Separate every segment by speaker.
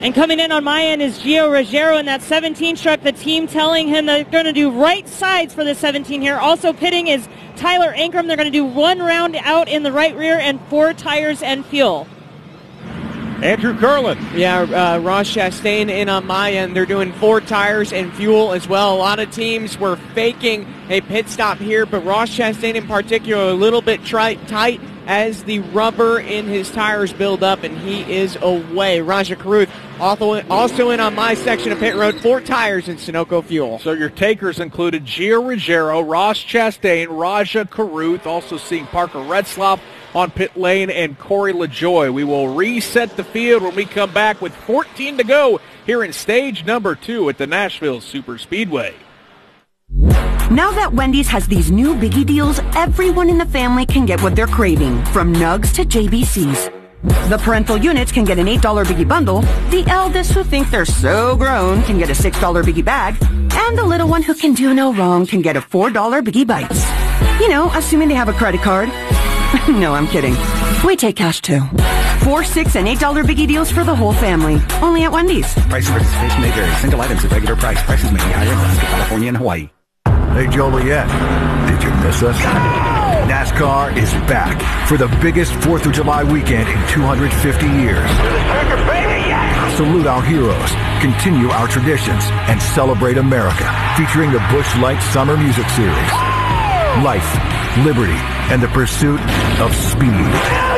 Speaker 1: And coming in on my end is Gio Ruggiero in that 17 truck. The team telling him that they're going to do right sides for the 17 here. Also pitting is Tyler Ankrum. They're going to do one round out in the right rear and 4 tires and fuel.
Speaker 2: Andrew Curlin.
Speaker 3: Yeah, Ross Chastain in on my end. They're doing 4 tires and fuel as well. A lot of teams were faking a pit stop here, but Ross Chastain in particular a little bit tight as the rubber in his tires build up, and he is away. Raja Caruth also in on my section of pit road, 4 tires and Sunoco fuel.
Speaker 2: So your takers included Gio Ruggiero, Ross Chastain, Raja Caruth, also seeing Parker Retzlaff on pit lane, and Corey LaJoie. We will reset the field when we come back with 14 to go here in stage number 2 at the Nashville Superspeedway.
Speaker 4: Now that Wendy's has these new biggie deals, everyone in the family can get what they're craving, from nugs to JBCs. The parental units can get an $8 biggie bundle, the eldest who think they're so grown can get a $6 biggie bag, and the little one who can do no wrong can get a $4 biggie bites. You know, assuming they have a credit card. No, I'm kidding. We take cash too. 4, $6, and $8 biggie deals for the whole family. Only at Wendy's.
Speaker 5: Price of participation may vary. Single items at regular price. Prices may be higher in Alaska, California, and Hawaii.
Speaker 6: Hey, Joliet, did you miss us? NASCAR is back for the biggest 4th of July weekend in 250 years. Salute our heroes, continue our traditions, and celebrate America, featuring the Busch Light Summer Music Series. Life, liberty, and the pursuit of speed.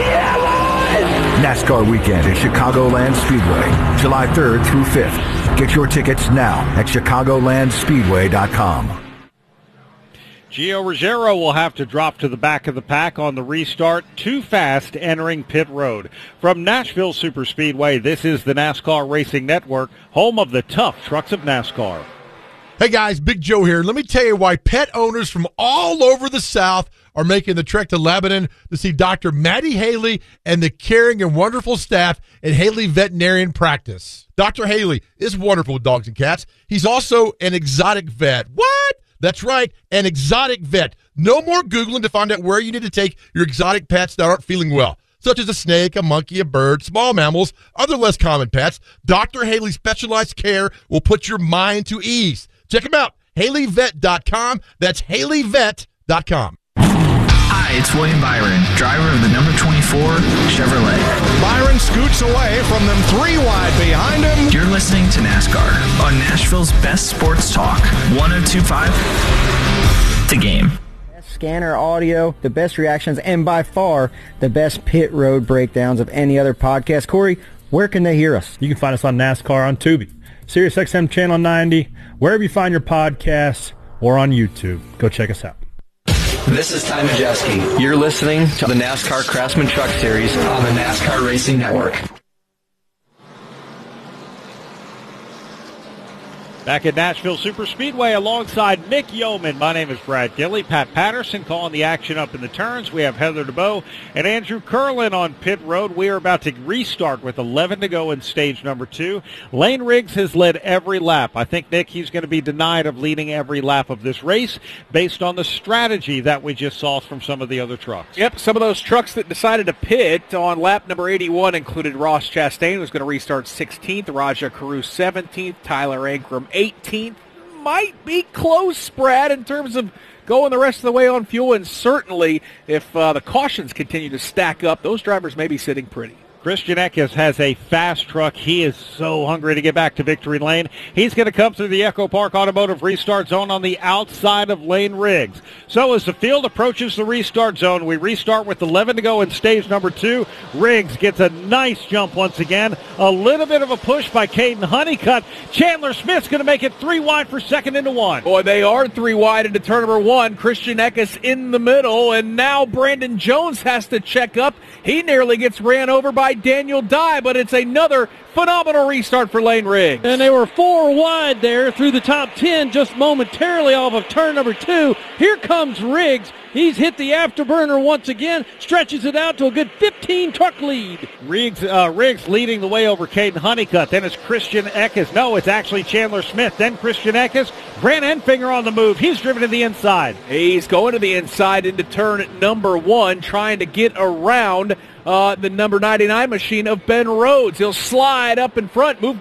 Speaker 6: NASCAR weekend at Chicagoland Speedway, July 3rd through 5th. Get your tickets now at chicagolandspeedway.com.
Speaker 2: Gio Ruggiero will have to drop to the back of the pack on the restart. Too fast entering pit road. From Nashville Superspeedway, this is the NASCAR Racing Network, home of the tough trucks of NASCAR.
Speaker 7: Hey guys, Big Joe here. Let me tell you why pet owners from all over the South are making the trek to Lebanon to see Dr. Maddie Haley and the caring and wonderful staff at Haley Veterinarian Practice. Dr. Haley is wonderful with dogs and cats. He's also an exotic vet. What? That's right, an exotic vet. No more Googling to find out where you need to take your exotic pets that aren't feeling well, such as a snake, a monkey, a bird, small mammals, other less common pets. Dr. Haley's specialized care will put your mind to ease. Check him out, HaleyVet.com. That's HaleyVet.com.
Speaker 8: Hi, it's William Byron, driver of the number 24 Chevrolet.
Speaker 9: Byron scoots away from them 3 wide behind him.
Speaker 8: You're listening to NASCAR on Nashville's best sports talk, 102.5 The Game.
Speaker 10: Scanner audio, the best reactions, and by far the best pit road breakdowns of any other podcast. Corey, where can they hear us?
Speaker 11: You can find us on NASCAR on Tubi, SiriusXM Channel 90, wherever you find your podcasts, or on YouTube. Go check us out.
Speaker 12: This is Ty Majeski. You're listening to the NASCAR Craftsman Truck Series on the NASCAR Racing Network.
Speaker 2: Back at Nashville Superspeedway alongside Mick Yeoman. My name is Brad Gilley. Pat Patterson calling the action up in the turns. We have Heather DeBow and Andrew Curlin on pit road. We are about to restart with 11 to go in stage number 2. Lane Riggs has led every lap. I think, Nick, he's going to be denied of leading every lap of this race based on the strategy that we just saw from some of the other trucks.
Speaker 13: Yep, some of those trucks that decided to pit on lap number 81 included Ross Chastain, who's going to restart 16th, Raja Caruth 17th, Tyler Ankrum 18th. Might be close, Brad, in terms of going the rest of the way on fuel, and certainly if the cautions continue to stack up, those drivers may be sitting pretty.
Speaker 2: Christian Eckes has a fast truck. He is so hungry to get back to victory lane. He's going to come through the Echo Park Automotive restart zone on the outside of Lane Riggs. So as the field approaches the restart zone, we restart with 11 to go in stage number 2. Riggs gets a nice jump once again. A little bit of a push by Caden Honeycutt. Chandler Smith's going to make it 3 wide for second into 1.
Speaker 13: Boy, they are 3 wide into turn number 1. Christian Eckes in the middle, and now Brandon Jones has to check up. He nearly gets ran over by Daniel Dye, but it's another phenomenal restart for Lane Riggs.
Speaker 14: And they were 4 wide there through the top 10 just momentarily off of turn number 2. Here comes Riggs. He's hit the afterburner once again, stretches it out to a good 15 truck lead.
Speaker 2: Riggs leading the way over Caden Honeycutt. Then it's Christian Eckes. No, it's actually Chandler Smith. Then Christian Eckes. Grant Enfinger on the move. He's driven to the inside.
Speaker 13: He's going to the inside into turn number 1, trying to get around the number 99 machine of Ben Rhodes. He'll slide up in front, move